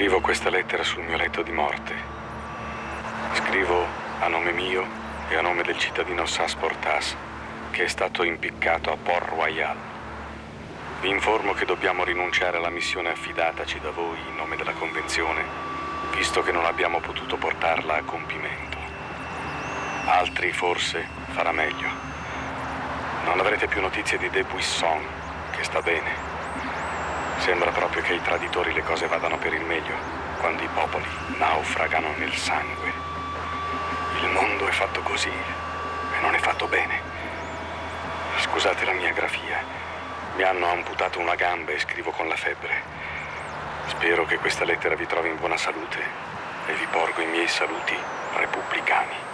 Scrivo questa lettera sul mio letto di morte. Scrivo a nome mio e a nome del cittadino Sas Portas, che è stato impiccato a Port Royal. Vi informo che dobbiamo rinunciare alla missione affidataci da voi in nome della Convenzione, visto che non abbiamo potuto portarla a compimento. Altri forse farà meglio. Non avrete più notizie di De Buisson, che sta bene. Sembra proprio che ai traditori le cose vadano per il meglio, quando i popoli naufragano nel sangue. Il mondo è fatto così e non è fatto bene. Scusate la mia grafia. Mi hanno amputato una gamba e scrivo con la febbre. Spero che questa lettera vi trovi in buona salute e vi porgo i miei saluti repubblicani.